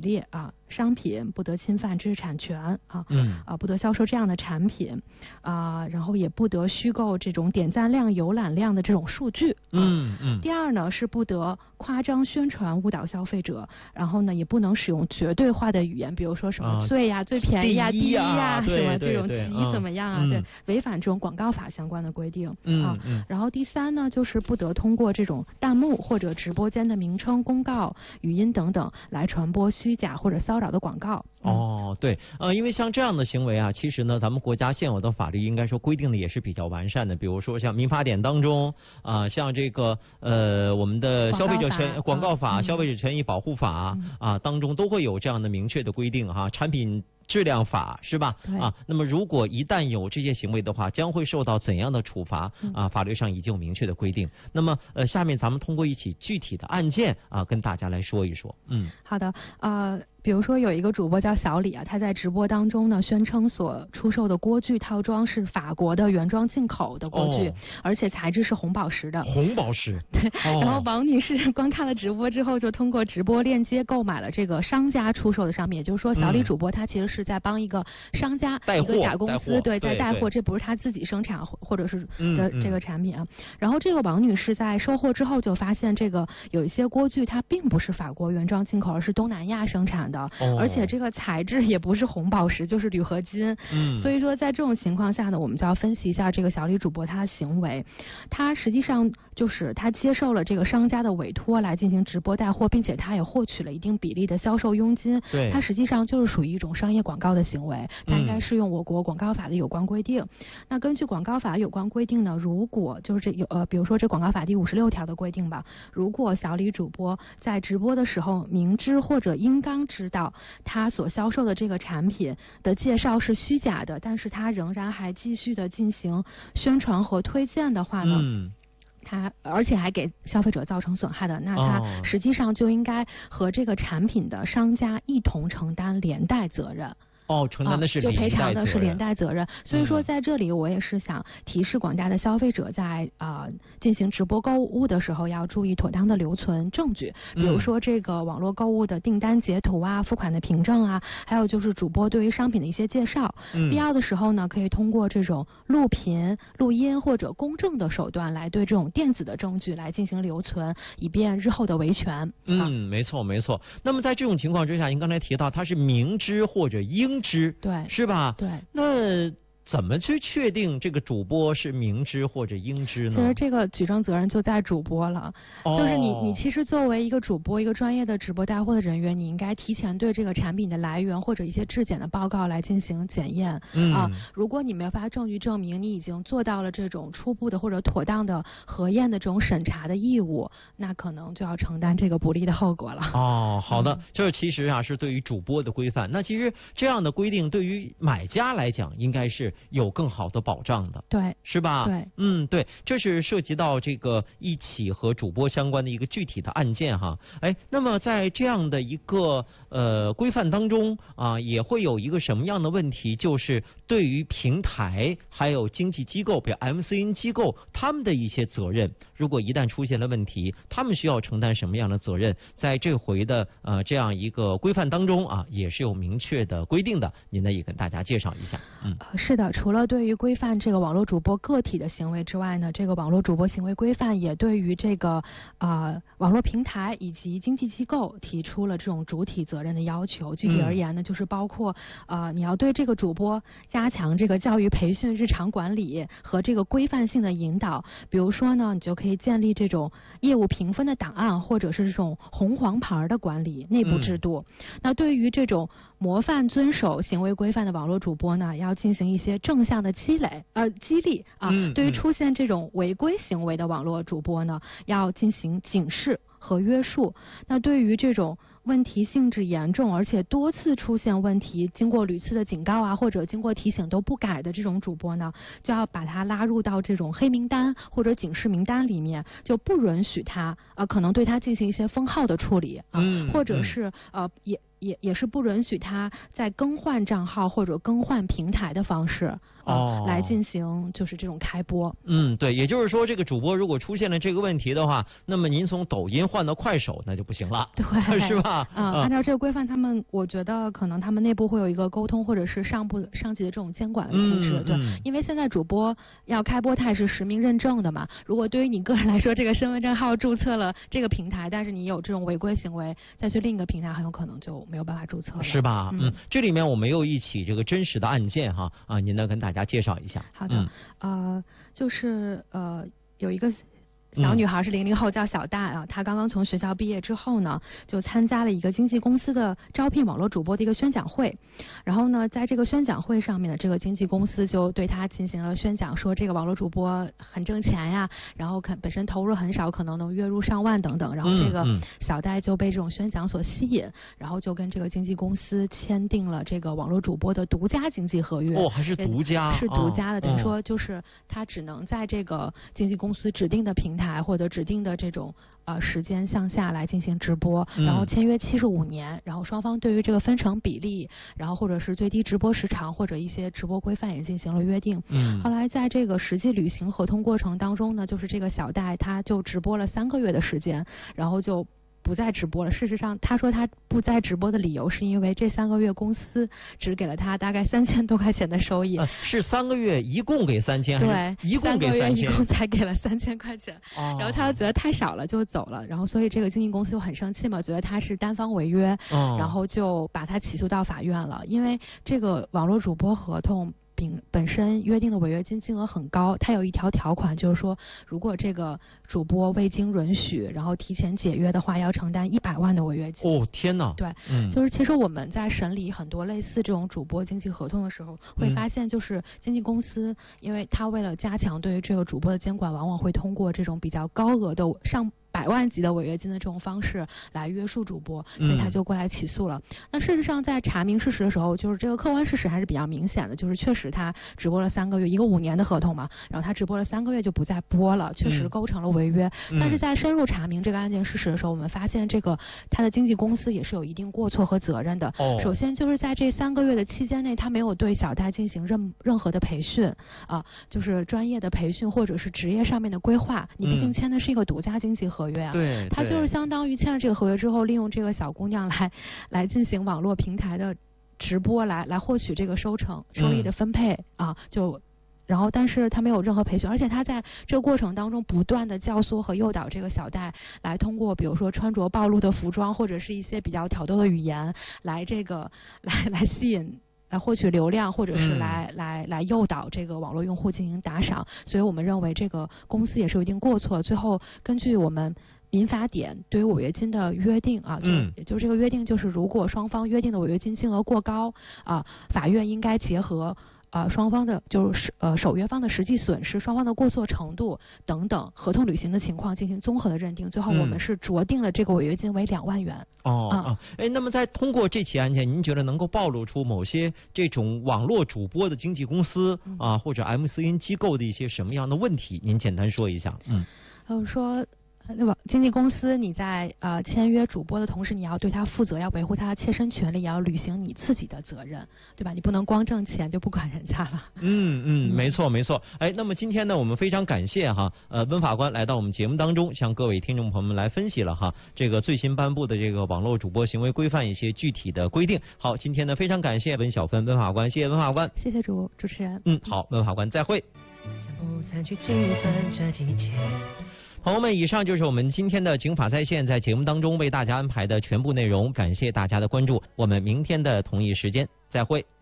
列啊，商品不得侵犯知识产权不得销售这样的产品然后也不得虚构这种点赞量、浏览量的这种数据第二呢是不得夸张宣传误导消费者，然后呢也不能使用绝对化的语言，比如说什么最呀、最便宜呀、第一呀什么这种极怎么样啊，对，违反这种广告法相关的规定然后第三呢就是不得通过这种弹幕或者直播间的名称、公告、语音等等来传播虚假或者骚扰的广告。 对，因为像这样的行为啊，其实呢，咱们国家现有的法律应该说规定的也是比较完善的，比如说像民法典当中像这个我们的消费者广告法、消费者权益保护法当中都会有这样的明确的规定产品质量法是吧？那么如果一旦有这些行为的话，将会受到怎样的处罚法律上已经有明确的规定。那么下面咱们通过一起具体的案件跟大家来说一说。 好的比如说有一个主播叫小李他在直播当中呢宣称所出售的锅具套装是法国的原装进口的锅具而且材质是红宝石的。 红宝石。 对然后王女士观看了直播之后就通过直播链接购买了这个商家出售的商品，也就是说小李主播他其实是在帮一个商家一个假公司在带货，这不是他自己生产或者是的这个产品然后这个王女士在收货之后就发现这个有一些锅具它并不是法国原装进口，而是东南亚生产的而且这个材质也不是红宝石就是铝合金所以说在这种情况下呢，我们就要分析一下这个小李主播他的行为。他实际上就是他接受了这个商家的委托来进行直播带货，并且他也获取了一定比例的销售佣金。 对， 他实际上就是属于一种商业广告的行为，它应该适用我国广告法的有关规定。那根据广告法有关规定呢，如果就是比如说这广告法第56条的规定吧，如果小李主播在直播的时候明知或者应当知道他所销售的这个产品的介绍是虚假的，但是他仍然还继续的进行宣传和推荐的话呢他而且还给消费者造成损害的，那他实际上就应该和这个产品的商家一同承担连带责任。 承担的是就赔偿的是连带责任。所以说在这里我也是想提示广大的消费者在进行直播购物的时候要注意妥当的留存证据，比如说这个网络购物的订单截图付款的凭证还有就是主播对于商品的一些介绍必要的时候呢可以通过这种录屏、录音或者公证的手段来对这种电子的证据来进行留存，以便日后的维权。 没错没错。那么在这种情况之下，您刚才提到他是明知或者应知， 对， 是吧？ 对， 那怎么去确定这个主播是明知或者应知呢？ 其实这个举证责任就在主播了，就是你其实作为一个主播，一个专业的直播带货的人员，你应该提前对这个产品的来源或者一些质检的报告来进行检验如果你没有发证据证明你已经做到了这种初步的或者妥当的核验的这种审查的义务，那可能就要承担这个不利的后果了。 好的，这其实是对于主播的规范。那其实这样的规定对于买家来讲，应该是有更好的保障的， 对， 是吧？ 对， 对，这是涉及到这个一起和主播相关的一个具体的案件那么在这样的一个规范当中也会有一个什么样的问题，就是对于平台还有经纪机构，比如 MCN 机构，他们的一些责任，如果一旦出现了问题，他们需要承担什么样的责任？在这回的这样一个规范当中也是有明确的规定的，您呢也跟大家介绍一下。 是的，除了对于规范这个网络主播个体的行为之外呢，这个网络主播行为规范也对于这个网络平台以及经纪机构提出了这种主体责任的要求。具体而言呢，就是包括你要对这个主播加强这个教育培训、日常管理和这个规范性的引导。比如说呢，你就可以建立这种业务评分的档案，或者是这种红黄牌的管理内部制度。那对于这种模范遵守行为规范的网络主播呢，要进行一些正向的激励对于出现这种违规行为的网络主播呢，要进行警示和约束。那对于这种问题性质严重而且多次出现问题，经过屡次的警告或者经过提醒都不改的这种主播呢，就要把他拉入到这种黑名单或者警示名单里面，就不允许他可能对他进行一些封号的处理或者是也是不允许他在更换账号或者更换平台的方式来进行就是这种开播。 对，也就是说这个主播如果出现了这个问题的话，那么您从抖音换到快手那就不行了， 对， 是吧？ 按照这个规范，我觉得可能他们内部会有一个沟通，或者是上级的这种监管的机制，对，因为现在主播要开播，它也是实名认证的嘛。如果对于你个人来说，这个身份证号注册了这个平台，但是你有这种违规行为，再去另一个平台，很有可能就没有办法注册了， 是吧？这里面我们又一起这个真实的案件哈您呢跟大家介绍一下。 好的，就是有一个小女孩是00后，叫小戴啊。她刚刚从学校毕业之后呢，就参加了一个经纪公司的招聘网络主播的一个宣讲会。然后呢，在这个宣讲会上面呢，这个经纪公司就对她进行了宣讲，说这个网络主播很挣钱呀，然后本身投入很少，可能能月入上万等等。然后这个小戴就被这种宣讲所吸引，然后就跟这个经纪公司签订了这个网络主播的独家经纪合约。 还是独家？ 是独家的，等于说就是他只能在这个经纪公司指定的平台或者指定的这种时间向下来进行直播，然后签约75年，然后双方对于这个分成比例，然后或者是最低直播时长或者一些直播规范也进行了约定。后来在这个实际履行合同过程当中呢，就是这个小戴他就直播了3个月的时间，然后就不再直播了。事实上，他说他不再直播的理由是因为这3个月公司只给了他大概3000多块钱的收益。 是3个月一共给3000， 对， 一共给3000，3个月一共才给了3000块钱。然后他觉得太少了就走了，然后所以这个经纪公司就很生气嘛，觉得他是单方违约，然后就把他起诉到法院了。因为这个网络主播合同本身约定的违约金金额很高，它有一条条款，就是说如果这个主播未经允许，然后提前解约的话，要承担100万的违约金。 天哪！ 对，就是其实我们在审理很多类似这种主播经纪合同的时候，会发现就是经纪公司，因为他为了加强对于这个主播的监管，往往会通过这种比较高额的上100万级的违约金的这种方式来约束主播，所以他就过来起诉了。那事实上在查明事实的时候，就是这个客观事实还是比较明显的，就是确实他直播了3个月，一个5年的合同嘛，然后他直播了3个月就不再播了，确实构成了违约。但是在深入查明这个案件事实的时候，我们发现这个他的经纪公司也是有一定过错和责任的。首先就是在这3个月的期间内，他没有对小戴进行任何的培训就是专业的培训或者是职业上面的规划。你毕竟签的是一个独家经纪合约啊， 对， 他就是相当于签了这个合约之后，利用这个小姑娘来进行网络平台的直播，来获取这个收益的分配然后但是他没有任何培训，而且他在这个过程当中不断的教唆和诱导这个小戴来通过比如说穿着暴露的服装或者是一些比较挑逗的语言来吸引来获取流量，或者是来诱导这个网络用户进行打赏。所以我们认为这个公司也是有一定过错。最后根据我们民法典对于违约金的约定就这个约定就是如果双方约定的违约金金额过高法院应该结合双方的就是守约方的实际损失、双方的过错程度等等合同履行的情况进行综合的认定，最后我们是酌定了这个违约金为2万元。 那么在通过这起案件，您觉得能够暴露出某些这种网络主播的经纪公司或者 MCN 机构的一些什么样的问题？您简单说一下。 说那么经纪公司你在签约主播的同时，你要对他负责，要维护他的切身权利，也要履行你自己的责任，对吧？你不能光挣钱就不管人家了。 没错。那么今天呢，我们非常感谢温法官来到我们节目当中，向各位听众朋友们来分析了这个最新颁布的这个网络主播行为规范一些具体的规定。好，今天呢非常感谢温小芬温法官，谢谢温法官， 谢谢主持人。 好，温法官再会。朋友们，以上就是我们今天的警法在线在节目当中为大家安排的全部内容，感谢大家的关注，我们明天的同一时间再会。